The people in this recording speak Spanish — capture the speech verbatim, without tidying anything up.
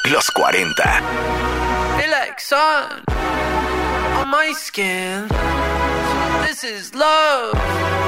Los cuarenta. Feel like sun on my skin. This is love.